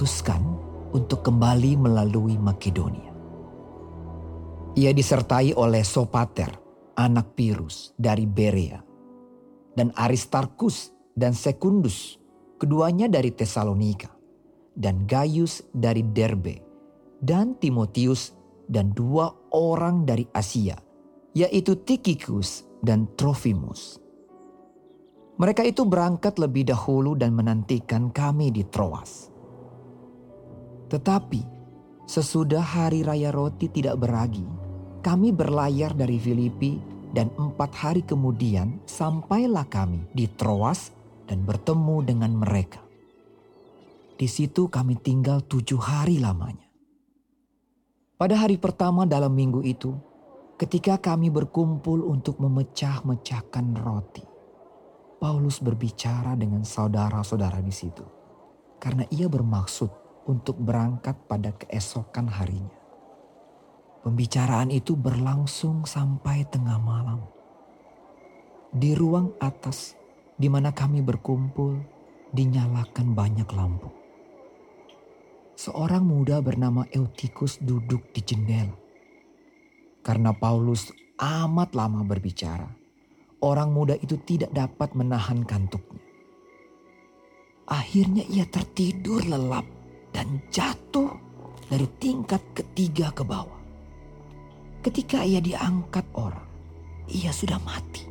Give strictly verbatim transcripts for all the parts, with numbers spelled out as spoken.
memutuskan untuk kembali melalui Makedonia. Ia disertai oleh Sopater, anak Pirus dari Berea, dan Aristarkus dan Sekundus, keduanya dari Tesalonika, dan Gaius dari Derbe, dan Timotius dan dua orang dari Asia, yaitu Tikhikus dan Trofimus. Mereka itu berangkat lebih dahulu dan menantikan kami di Troas. Tetapi sesudah hari raya roti tidak beragi, kami berlayar dari Filipi dan empat hari kemudian sampailah kami di Troas dan bertemu dengan mereka. Di situ kami tinggal tujuh hari lamanya. Pada hari pertama dalam minggu itu, ketika kami berkumpul untuk memecah-mecahkan roti, Paulus berbicara dengan saudara-saudara di situ, karena ia bermaksud untuk berangkat pada keesokan harinya. Pembicaraan itu berlangsung sampai tengah malam. Di ruang atas di mana kami berkumpul, dinyalakan banyak lampu. Seorang muda bernama Eutikus duduk di jendela. Karena Paulus amat lama berbicara, orang muda itu tidak dapat menahan kantuknya. Akhirnya ia tertidur lelap dan jatuh dari tingkat ketiga ke bawah. Ketika ia diangkat orang, ia sudah mati.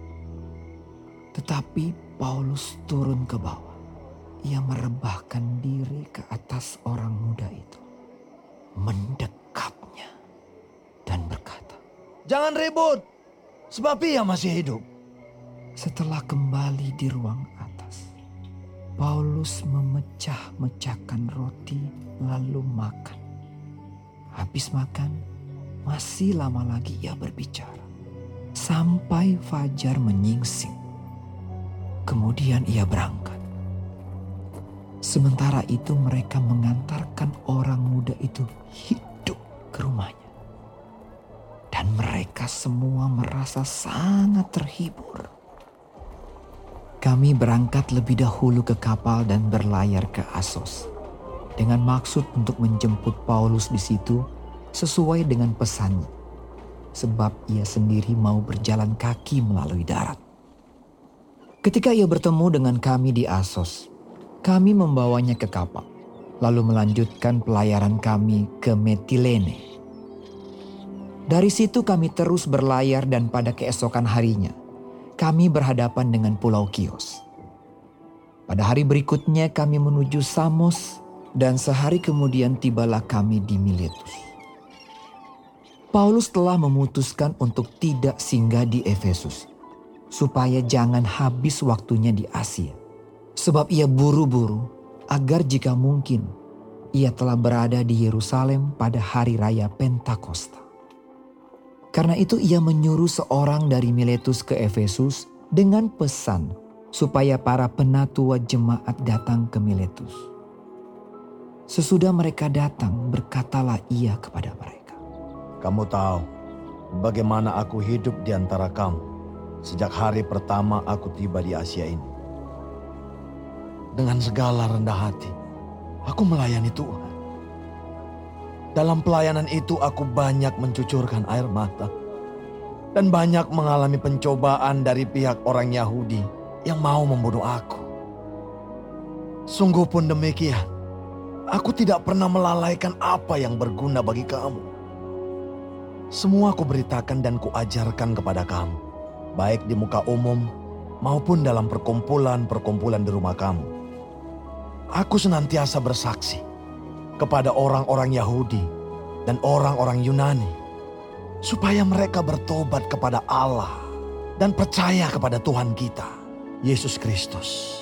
Tetapi Paulus turun ke bawah. Ia merebahkan diri ke atas orang muda itu, mendekapnya dan berkata, "Jangan ribut, sebab ia masih hidup." Setelah kembali di ruang atas, Paulus memecah-mecahkan roti lalu makan. Habis makan, masih lama lagi ia berbicara, sampai fajar menyingsing. Kemudian ia berangkat. Sementara itu mereka mengantarkan orang muda itu hidup ke rumahnya. Dan mereka semua merasa sangat terhibur. Kami berangkat lebih dahulu ke kapal dan berlayar ke Asos, dengan maksud untuk menjemput Paulus di situ sesuai dengan pesannya, sebab ia sendiri mau berjalan kaki melalui darat. Ketika ia bertemu dengan kami di Asos, kami membawanya ke kapal, lalu melanjutkan pelayaran kami ke Metilene. Dari situ kami terus berlayar dan pada keesokan harinya, kami berhadapan dengan Pulau Kios. Pada hari berikutnya kami menuju Samos dan sehari kemudian tibalah kami di Miletus. Paulus telah memutuskan untuk tidak singgah di Efesus, supaya jangan habis waktunya di Asia. Sebab ia buru-buru agar jika mungkin ia telah berada di Yerusalem pada hari raya Pentakosta. Karena itu ia menyuruh seorang dari Miletus ke Efesus dengan pesan supaya para penatua jemaat datang ke Miletus. Sesudah mereka datang, berkatalah ia kepada mereka, "Kamu tahu bagaimana aku hidup di antara kamu sejak hari pertama aku tiba di Asia ini. Dengan segala rendah hati, aku melayani Tuhan. Dalam pelayanan itu aku banyak mencucurkan air mata dan banyak mengalami pencobaan dari pihak orang Yahudi yang mau membunuh aku. Sungguh pun demikian, aku tidak pernah melalaikan apa yang berguna bagi kamu. Semua aku beritakan dan kuajarkan kepada kamu, baik di muka umum maupun dalam perkumpulan-perkumpulan di rumah kamu. Aku senantiasa bersaksi kepada orang-orang Yahudi dan orang-orang Yunani, supaya mereka bertobat kepada Allah dan percaya kepada Tuhan kita, Yesus Kristus.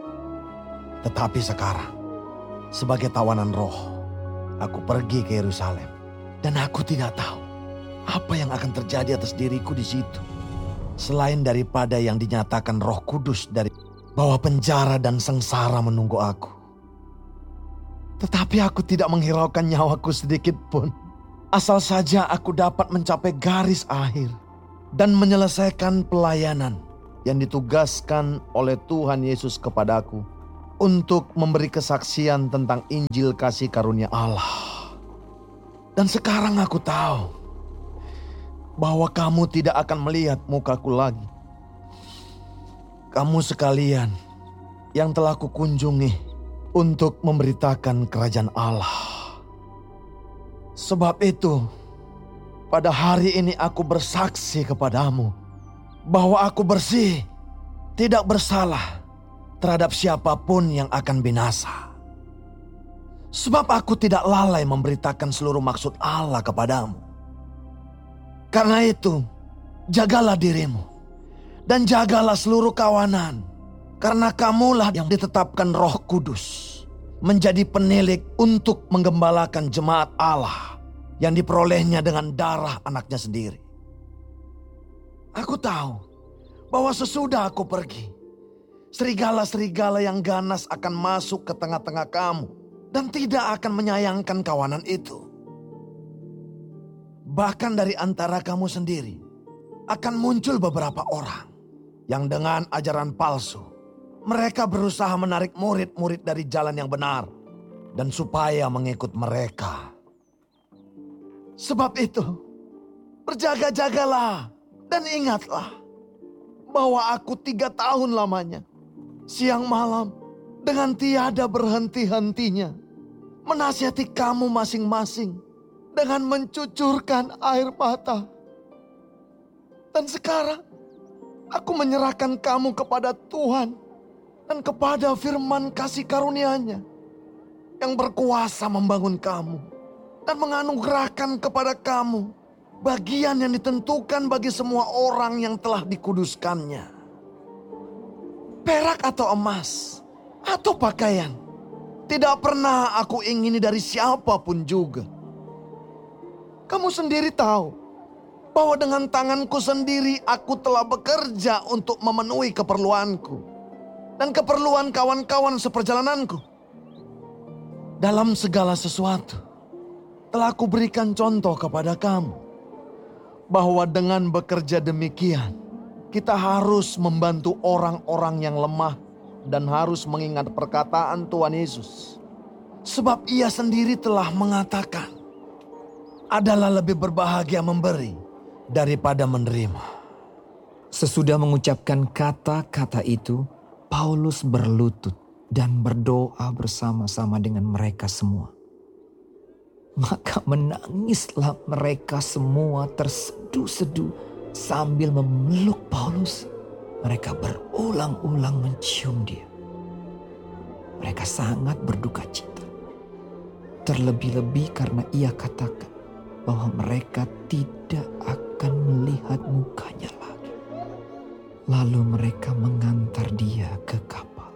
Tetapi sekarang, sebagai tawanan roh, aku pergi ke Yerusalem, dan aku tidak tahu apa yang akan terjadi atas diriku di situ, selain daripada yang dinyatakan Roh Kudus dari bahwa penjara dan sengsara menunggu aku. Tetapi aku tidak menghiraukan nyawaku sedikit pun, asal saja aku dapat mencapai garis akhir dan menyelesaikan pelayanan yang ditugaskan oleh Tuhan Yesus kepadaku untuk memberi kesaksian tentang Injil kasih karunia Allah. Dan sekarang aku tahu bahwa kamu tidak akan melihat mukaku lagi. Kamu sekalian yang telah kukunjungi untuk memberitakan kerajaan Allah. Sebab itu, pada hari ini aku bersaksi kepadamu bahwa aku bersih, tidak bersalah terhadap siapapun yang akan binasa. Sebab aku tidak lalai memberitakan seluruh maksud Allah kepadamu. Karena itu, jagalah dirimu dan jagalah seluruh kawanan, karena kamulah yang ditetapkan Roh Kudus menjadi penilik untuk menggembalakan jemaat Allah yang diperolehnya dengan darah anaknya sendiri. Aku tahu bahwa sesudah aku pergi, serigala-serigala yang ganas akan masuk ke tengah-tengah kamu dan tidak akan menyayangkan kawanan itu. Bahkan dari antara kamu sendiri akan muncul beberapa orang yang dengan ajaran palsu, mereka berusaha menarik murid-murid dari jalan yang benar dan supaya mengikut mereka. Sebab itu, berjaga-jagalah dan ingatlah bahwa aku tiga tahun lamanya, siang malam, dengan tiada berhenti-hentinya, menasihati kamu masing-masing dengan mencucurkan air mata. Dan sekarang, aku menyerahkan kamu kepada Tuhan dan kepada firman kasih karunia-Nya yang berkuasa membangun kamu dan menganugerahkan kepada kamu bagian yang ditentukan bagi semua orang yang telah dikuduskannya. Perak atau emas atau pakaian tidak pernah aku ingini dari siapapun juga. Kamu sendiri tahu bahwa dengan tanganku sendiri aku telah bekerja untuk memenuhi keperluanku dan keperluan kawan-kawan seperjalananku. Dalam segala sesuatu telah kuberikan contoh kepada kamu bahwa dengan bekerja demikian kita harus membantu orang-orang yang lemah dan harus mengingat perkataan Tuhan Yesus. Sebab Ia sendiri telah mengatakan, adalah lebih berbahagia memberi daripada menerima. Sesudah mengucapkan kata-kata itu, Paulus berlutut dan berdoa bersama-sama dengan mereka semua. Maka menangislah mereka semua terseduh-seduh sambil memeluk Paulus. Mereka berulang-ulang mencium dia. Mereka sangat berduka cita. Terlebih-lebih karena ia katakan bahwa mereka tidak akan melihat mukanya lagi. Lalu mereka mengantar dia ke kapal.